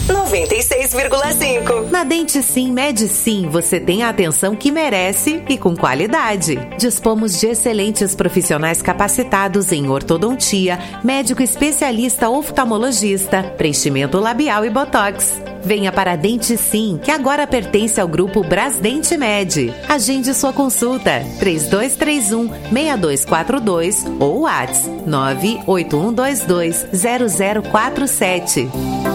96,5. Na Dente Sim, Med Sim, você tem a atenção que merece e com qualidade. Dispomos de excelentes profissionais capacitados em ortodontia, médico especialista oftalmologista, preenchimento labial e botox. Venha para a Dente Sim, que agora pertence ao grupo Brasdente Med. Agende sua consulta 3231-6242 ou WhatsApp 981220047.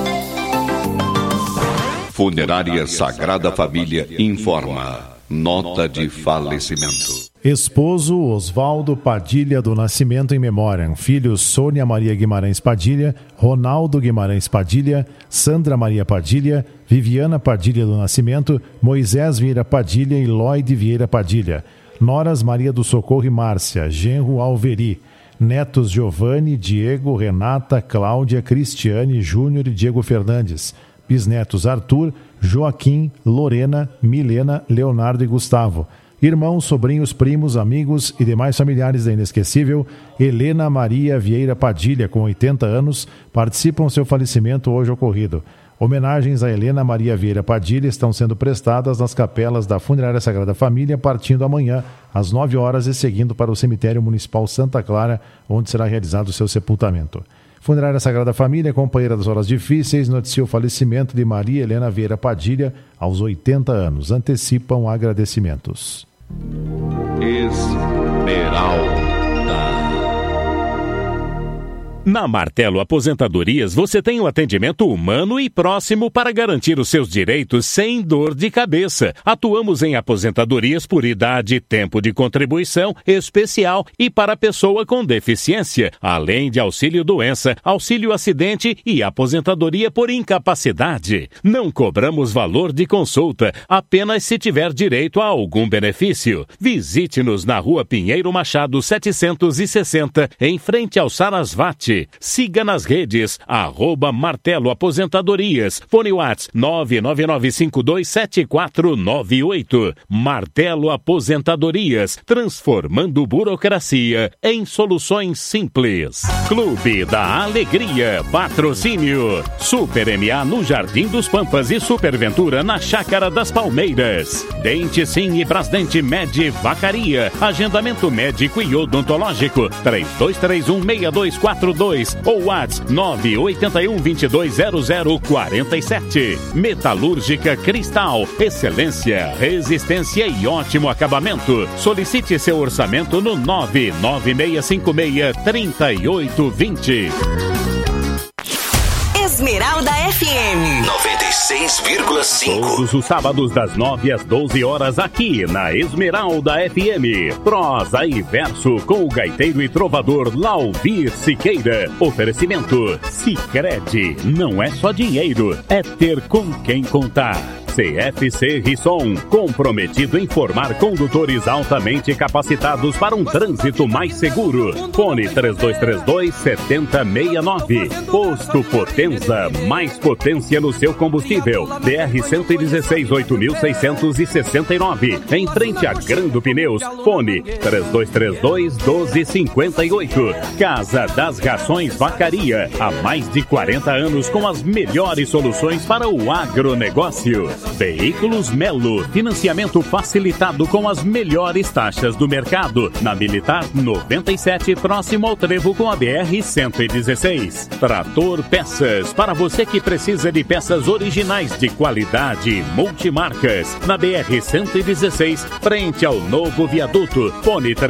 Funerária Sagrada Família informa. Nota de falecimento. Esposo Oswaldo Padilha do Nascimento em memória. Filhos Sônia Maria Guimarães Padilha, Ronaldo Guimarães Padilha, Sandra Maria Padilha, Viviana Padilha do Nascimento, Moisés Vieira Padilha e Lloyd Vieira Padilha. Noras Maria do Socorro e Márcia, genro Alveri. Netos Giovanni, Diego, Renata, Cláudia, Cristiane, Júnior e Diego Fernandes. Bisnetos Arthur, Joaquim, Lorena, Milena, Leonardo e Gustavo. Irmãos, sobrinhos, primos, amigos e demais familiares da inesquecível Helena Maria Vieira Padilha, com 80 anos, participam do seu falecimento hoje ocorrido. Homenagens a Helena Maria Vieira Padilha estão sendo prestadas nas capelas da Funerária Sagrada Família, partindo amanhã às 9 horas e seguindo para o Cemitério Municipal Santa Clara, onde será realizado o seu sepultamento. Funerária Sagrada Família, companheira das horas difíceis, noticiou o falecimento de Maria Helena Vieira Padilha aos 80 anos. Antecipam agradecimentos. Esmeralda. Na Martelo Aposentadorias, você tem um atendimento humano e próximo para garantir os seus direitos sem dor de cabeça. Atuamos em aposentadorias por idade, tempo de contribuição especial e para pessoa com deficiência, além de auxílio-doença, auxílio-acidente e aposentadoria por incapacidade. Não cobramos valor de consulta, apenas se tiver direito a algum benefício. Visite-nos na Rua Pinheiro Machado 760, em frente ao Sarasvati. Siga nas redes, @Martelo Aposentadorias. Fone WhatsApp 999527498. Martelo Aposentadorias, transformando burocracia em soluções simples. Clube da Alegria, patrocínio. Super MA no Jardim dos Pampas e Superventura na Chácara das Palmeiras. Dente Sim e Brasdente Med Vacaria. Agendamento médico e odontológico 3231-6242 ou WhatsApp 981-220047. Metalúrgica Cristal, excelência, resistência e ótimo acabamento. Solicite seu orçamento no 99656-3820. Esmeralda FM 96,5. Todos os sábados das 9 às 12 horas aqui na Esmeralda FM. Prosa e verso com o gaiteiro e trovador Lauvir Siqueira. Oferecimento Sicredi. Não é só dinheiro, é ter com quem contar. CFC Risson, comprometido em formar condutores altamente capacitados para um trânsito mais seguro. Fone 3232-7069. Posto Potenza, mais potência no seu combustível. BR-116, 8669. Em frente a Grando Pneus. Fone 3232-1258. Casa das Rações Vacaria. Há mais de 40 anos com as melhores soluções para o agronegócio. Veículos Melo, financiamento facilitado com as melhores taxas do mercado. Na Militar 97, próximo ao trevo com a BR-116. Trator Peças, para você que precisa de peças originais de qualidade, multimarcas. Na BR-116, frente ao novo viaduto. Fone